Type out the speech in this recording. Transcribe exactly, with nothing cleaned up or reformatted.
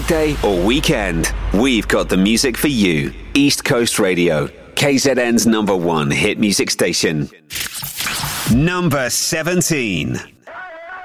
workday or weekend, we've got the music for you. East Coast Radio, K Z N's number one hit music station. Number seventeen.